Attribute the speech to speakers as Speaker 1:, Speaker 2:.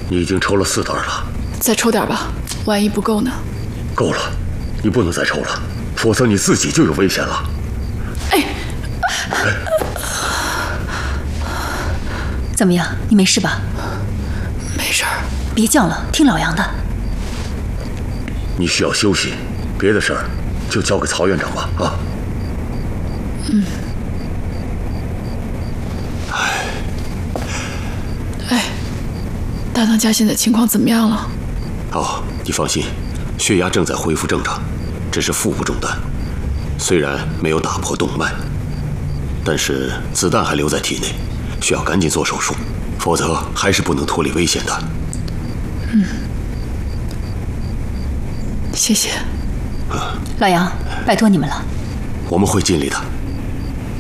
Speaker 1: 你已经抽了4袋了，
Speaker 2: 再抽点吧，万一不够呢？
Speaker 1: 够了，你不能再抽了，否则你自己就有危险了。
Speaker 2: 哎，
Speaker 3: 怎么样？你没事吧？
Speaker 2: 没事儿。
Speaker 3: 别叫了，听老杨的。
Speaker 1: 你需要休息，别的事儿就交给曹院长吧。啊。
Speaker 2: 嗯。哎，大当家现在情况怎么样了？
Speaker 1: 哦，你放心，血压正在恢复正常，只是腹部中弹，虽然没有打破动脉，但是子弹还留在体内，需要赶紧做手术，否则还是不能脱离危险的。
Speaker 2: 嗯，谢谢。
Speaker 3: 老杨，拜托你们了。
Speaker 1: 我们会尽力的。